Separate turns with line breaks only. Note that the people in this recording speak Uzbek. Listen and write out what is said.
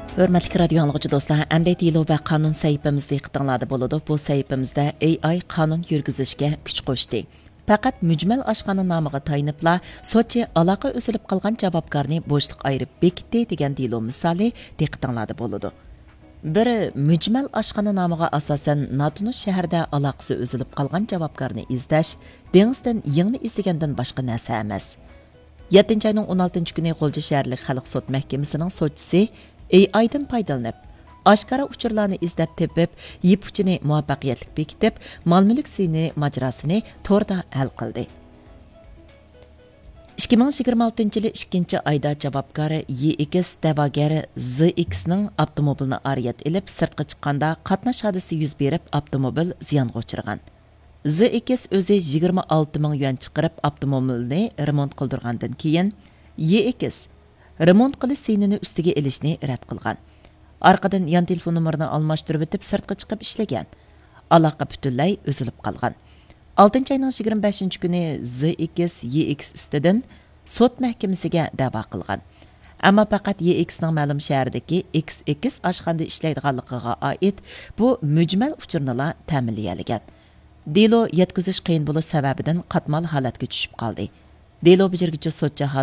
Hörmətli radio anlıqçı dostlar, əmdə dilo və qanun səhifəmizdə iqtidarlarda boludu. Bu səhifəmizdə AI qanun yürgüzüşkə güç qoşdu. Faqat mücməl aşxana namıға tayınıbla, soçi alaqa özülüb qalğan cavabkarını boşluq ayırıb bekitdi degan dilo misali iqtidarlarda boludu. Bir mücməl aşxana namıға asasən Natunuş şəhərdə alaqısı özülüb qalğan cavabkarını izləş, dengizdən yığını izləyəndən başqa nəsə emas. 7 ayının 16 günü Qo'lchi şəhərlik Xalq sud məhkəməsinin soçisi AI'dan paydalanıb, aşkara uçurlarını izlab tepib, yip uçini muvaffaqiyatlik bekitib, mal-mülk sini majrasini torda hal qildi. 2026 yılı 2 ayda javobgar YX da'vogari ZX'ning avtomobilini ariyat elib, sirtqa chiqqanda qatnash hodisi yuz berib, avtomobil ziyonga uchirgan. ZX o'zi 26 ming yuan chiqarib, avtomobilni remont qildirgandan keyin YX remont qilish sinini ustiga ilishni rad qilgan. Arqadan yon telefon nomerini almashtirib o'tib, sirtqa chiqib ishlagan. Aloqa butunlay uzilib qolgan. 6 ayning 25 kuni ZX YX ustidan sud mahkamasiga da'vo qilgan. Ammo faqat YXning ma'lum shahardagi XX oshxonada ishlaydiganligiga oid bu mujmal uchurni ta'minlagan. Delo yetkazish qiyin bo'lish sababidan qatmal holatga tushib qoldi. Delo bijirgichi sudchi